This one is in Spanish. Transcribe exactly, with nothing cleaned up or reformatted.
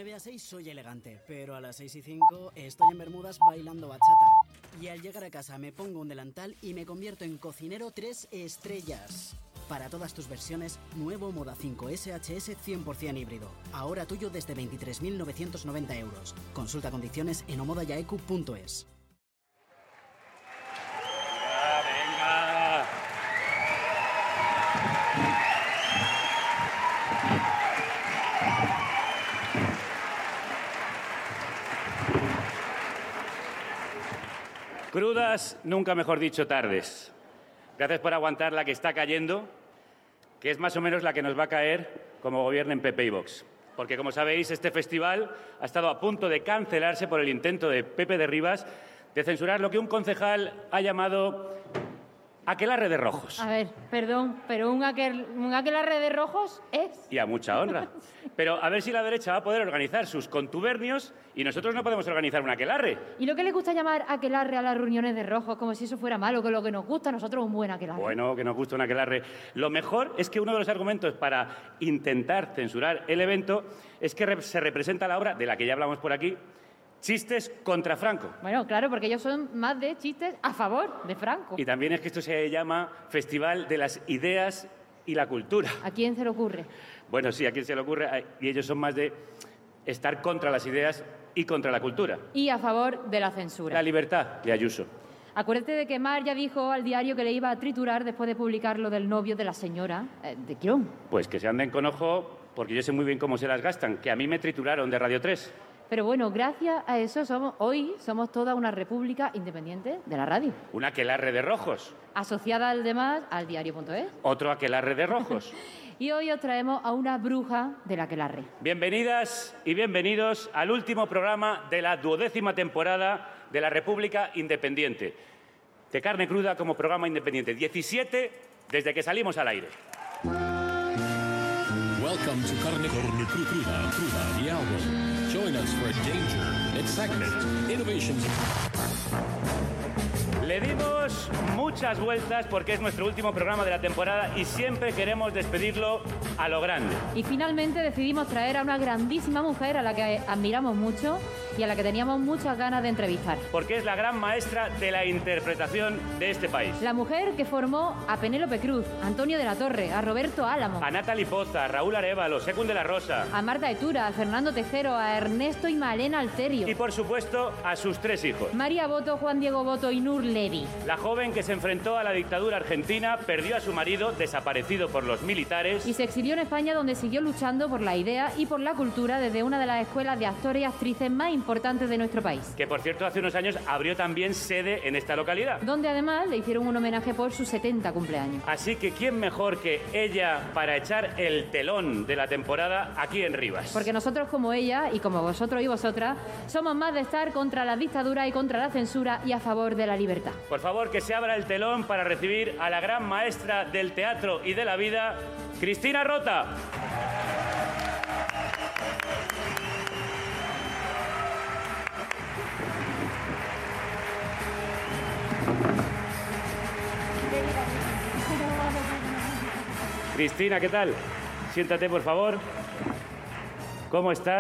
nueve a seis soy elegante, pero a las seis y cinco estoy en Bermudas bailando bachata. Y al llegar a casa me pongo un delantal y me convierto en cocinero tres estrellas. Para todas tus versiones, nuevo Moda cinco S H S cien por ciento híbrido. Ahora tuyo desde veintitrés mil novecientos noventa euros. Consulta condiciones en omodayaecu punto es. Venga, venga. Crudas, nunca mejor dicho, tardes. Gracias por aguantar la que está cayendo, que es más o menos la que nos va a caer como gobiernen P P y Vox. Porque, como sabéis, este festival ha estado a punto de cancelarse por el intento de Pepe de Rivas de censurar lo que un concejal ha llamado aquelarre de rojos. A ver, perdón, pero un, aquel, un aquelarre de rojos es... Y a mucha honra. Pero a ver si la derecha va a poder organizar sus contubernios y nosotros no podemos organizar un aquelarre. ¿Y lo que le gusta llamar aquelarre a las reuniones de rojos, como si eso fuera malo, que lo que nos gusta a nosotros es un buen aquelarre? Bueno, que nos gusta un aquelarre. Lo mejor es que uno de los argumentos para intentar censurar el evento es que se representa la obra, de la que ya hablamos por aquí, Chistes contra Franco. Bueno, claro, porque ellos son más de chistes a favor de Franco. Y también es que esto se llama Festival de las Ideas y la Cultura. ¿A quién se le ocurre? Bueno, sí, a quién se le ocurre. Y ellos son más de estar contra las ideas y contra la cultura. Y a favor de la censura. La libertad de Ayuso. Acuérdate de que Mar ya dijo al diario que le iba a triturar después de publicar lo del novio de la señora eh, de Quirón. Pues que se anden con ojo, porque yo sé muy bien cómo se las gastan, que a mí me trituraron de Radio tres. Pero bueno, gracias a eso somos hoy somos toda una república independiente de la radio. Un aquelarre de rojos. Asociada además al diario punto es. Otro aquelarre de rojos. Y hoy os traemos a una bruja del aquelarre. Bienvenidas y bienvenidos al último programa de la duodécima temporada de la República Independiente. De Carne Cruda como programa independiente. diecisiete desde que salimos al aire. Welcome to Carne, Carne Cruda, Cruda, the album. Join us for Danger, Excitement, Innovations. Le dimos muchas vueltas porque es nuestro último programa de la temporada y siempre queremos despedirlo a lo grande. Y finalmente decidimos traer a una grandísima mujer a la que admiramos mucho y a la que teníamos muchas ganas de entrevistar. Porque es la gran maestra de la interpretación de este país. La mujer que formó a Penélope Cruz, a Antonio de la Torre, a Roberto Álamo, A Natalie Poza, a Raúl Arévalo, Secund de la Rosa. a Marta Etura, a Fernando Tejero, a Ernesto y Malena Alterio, Y por supuesto a sus tres hijos. María Boto, Juan Diego Boto y Nur Levi. La joven que se enfrentó a la dictadura argentina perdió a su marido desaparecido por los militares. Y se exilió en España, donde siguió luchando por la idea y por la cultura desde una de las escuelas de actores y actrices más importantes de nuestro país. Que por cierto hace unos años abrió también sede en esta localidad. Donde además le hicieron un homenaje por su setenta cumpleaños. Así que quién mejor que ella para echar el telón de la temporada aquí en Rivas. Porque nosotros como ella y como vosotros y vosotras somos más de estar contra la dictadura y contra la censura y a favor de la libertad. Por favor, que se abra el telón para recibir a la gran maestra del teatro y de la vida, Cristina Rota. Cristina, ¿qué tal? Siéntate, por favor. ¿Cómo estás?